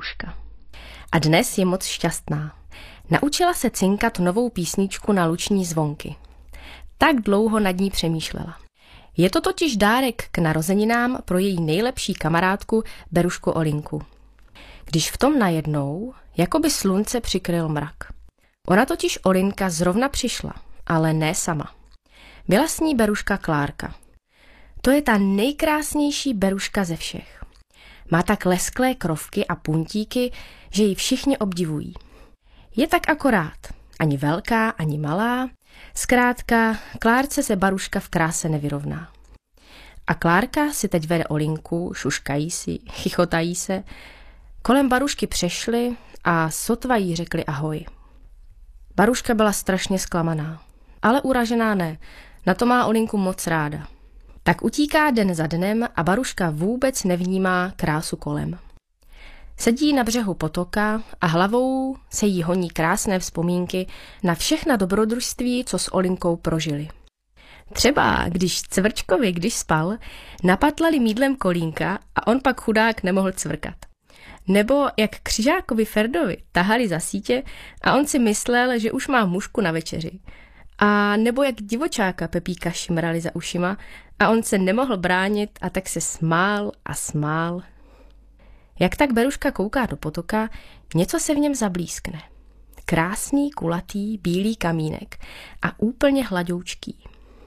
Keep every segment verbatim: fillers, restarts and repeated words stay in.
Baruška. A dnes je moc šťastná. Naučila se cinkat novou písničku na luční zvonky. Tak dlouho nad ní přemýšlela. Je to totiž dárek k narozeninám pro její nejlepší kamarádku Berušku Olinku. Když v tom najednou, jako by slunce přikryl mrak. Ona totiž Olinka zrovna přišla, ale ne sama. Byla s ní Beruška Klárka. To je ta nejkrásnější Beruška ze všech. Má tak lesklé krovky a puntíky, že ji všichni obdivují. Je tak akorát, ani velká, ani malá. Zkrátka, Klárce se Baruška v kráse nevyrovná. A Klárka si teď vede Olinku, šuškají si, chichotají se. Kolem Barušky přešli a sotva jí řekli ahoj. Baruška byla strašně zklamaná, ale uražená ne, na to má Olinku moc ráda. Tak utíká den za dnem a Baruška vůbec nevnímá krásu kolem. Sedí na břehu potoka a hlavou se jí honí krásné vzpomínky na všechna dobrodružství, co s Olinkou prožili. Třeba když Cvrčkovi, když spal, napatlali mýdlem kolínka a on pak chudák nemohl cvrkat. Nebo jak Křižákovi Ferdovi tahali za sítě a on si myslel, že už má mužku na večeři. A nebo jak divočáka Pepíka šimrali za ušima a on se nemohl bránit a tak se smál a smál. Jak tak Beruška kouká do potoka, něco se v něm zablískne. Krásný, kulatý, bílý kamínek a úplně hladoučký.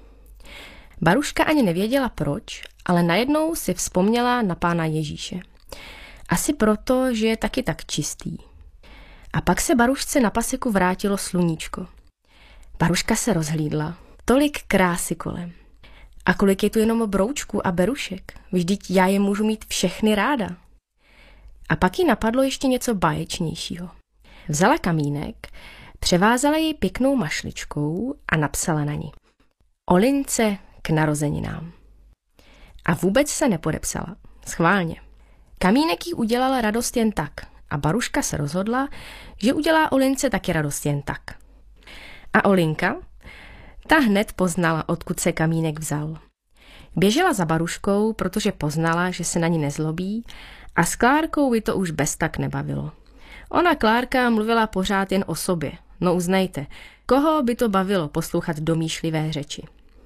Baruška ani nevěděla proč, ale najednou si vzpomněla na Pána Ježíše. Asi proto, že je taky tak čistý. A pak se Barušce na paseku vrátilo sluníčko. Baruška se rozhlídla. Tolik krásy kolem. A kolik je tu jenom broučků a berušek. Vždyť já je můžu mít všechny ráda. A pak jí napadlo ještě něco báječnějšího. Vzala kamínek, převázala ji pěknou mašličkou a napsala na ní: Olince k narozeninám. A vůbec se nepodepsala. Schválně. Kamínek jí udělala radost jen tak a Baruška se rozhodla, že udělá Olince taky radost jen tak. A Olinka? Ta hned poznala, odkud se kamínek vzal. Běžela za Baruškou, protože poznala, že se na ní nezlobí a s Klárkou by to už bez tak nebavilo. Ona Klárka mluvila pořád jen o sobě. No uznejte, koho by to bavilo poslouchat domýšlivé řeči.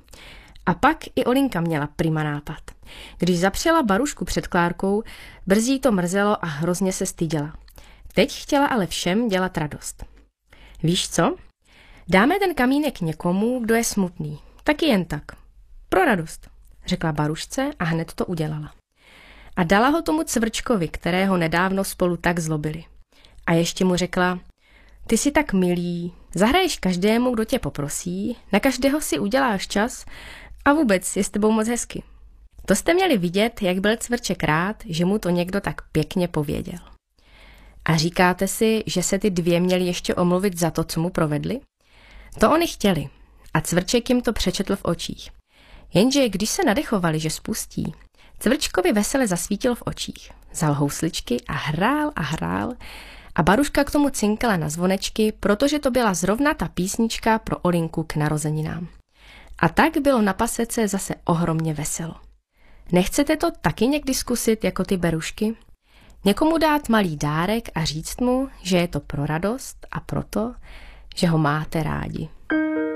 A pak i Olinka měla prima nápad. Když zapřela Barušku před Klárkou, brzy to mrzelo a hrozně se styděla. Teď chtěla ale všem dělat radost. Víš co? Dáme ten kamínek někomu, kdo je smutný. Taky jen tak. Pro radost, řekla Barušce a hned to udělala. A dala ho tomu Cvrčkovi, kterého nedávno spolu tak zlobili. A ještě mu řekla: ty jsi tak milý, zahraješ každému, kdo tě poprosí, na každého si uděláš čas a vůbec je s tebou moc hezky. To jste měli vidět, jak byl Cvrček rád, že mu to někdo tak pěkně pověděl. A říkáte si, že se ty dvě měly ještě omluvit za to, co mu provedli? To oni chtěli a Cvrček jim to přečetl v očích. Jenže když se nadechovali, že spustí, Cvrčkovi vesele zasvítil v očích, vzal housličky a hrál a hrál a Baruška k tomu cinkala na zvonečky, protože to byla zrovna ta písnička pro Olinku k narozeninám. A tak bylo na pasece zase ohromně veselo. Nechcete to taky někdy zkusit jako ty berušky? Někomu dát malý dárek a říct mu, že je to pro radost a proto, že ho máte rádi.